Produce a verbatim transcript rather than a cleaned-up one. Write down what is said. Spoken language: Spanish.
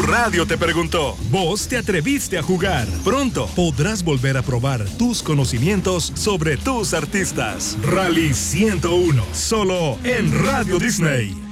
Tu Radio te preguntó. Vos te atreviste a jugar. Pronto podrás volver a probar tus conocimientos sobre tus artistas. Rally ciento uno, solo en Radio Disney.